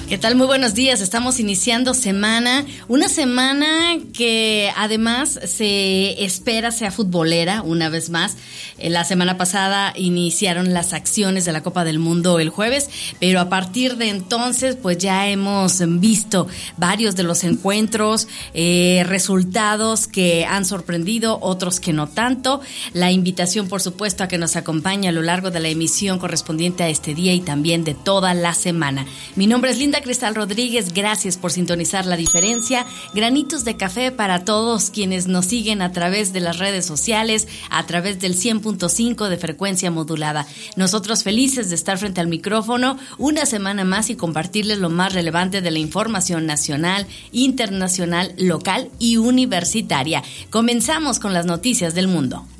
¿Qué tal? Muy buenos días. Estamos iniciando semana, una semana que además se espera sea futbolera una vez más. La semana pasada iniciaron las acciones de la Copa del Mundo el jueves, pero a partir de entonces pues ya hemos visto varios de los encuentros, resultados que han sorprendido, otros que no tanto. La invitación, por supuesto, a que nos acompañe a lo largo de la emisión correspondiente a este día y también de toda la semana. Mi nombre es Linda Cristal Rodríguez, gracias por sintonizar La Diferencia. Granitos de café para todos quienes nos siguen a través de las redes sociales, a través del 100.5 de frecuencia modulada. Nosotros felices de estar frente al micrófono una semana más y compartirles lo más relevante de la información nacional, internacional, local y universitaria. Comenzamos con las noticias del mundo.